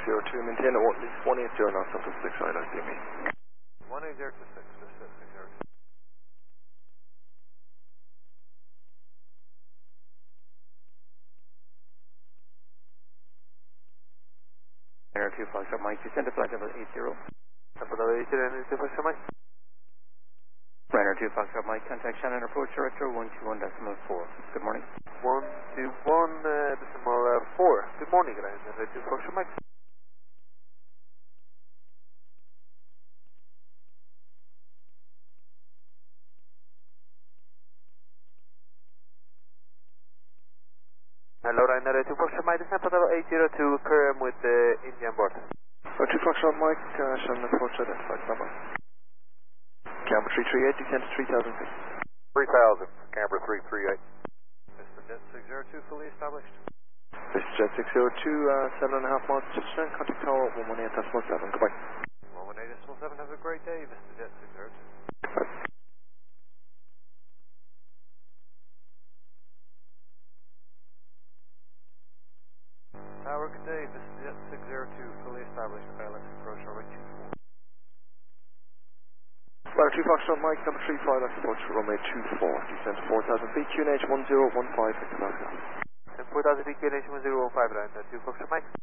602, maintain at least 180 knots until 6 right, I see me. 180 to 6, just 602. Air 2 Foxtrot Mike, descend to flight level 80. Tempo level 80, and 2 Foxtrot Mike. Ryanair 2 Foxtrot Mike, contact Shannon approach director 121.4. Good morning. 121.4. Good morning, Ryanair 2 Foxtrot Mike. Hello, Ryanair 2 Foxtrot Mike, descend level 802, current with the Indian board. 2 Foxtrot Mike, Shannon approach at flight number. Camber 338, descend to 3,000 feet. 3,000, Camber 338. Mr. Jet 602, fully established. Mr. Jet 602, 7.5 miles to touchdown, contact tower 118.7, goodbye. 118.7, have a great day, Mr. Jet 602. Tower, good day, Mr. Jet 602, fully established, ILS approach runway 24. Ryanair 2 Foxtrot Mike, number 35, that's approach runway 24, descend to 4,000 feet, QNH 1015, Victor Pascal. And 4,000 feet, QNH 1015, Ryanair 2 Foxtrot Mike.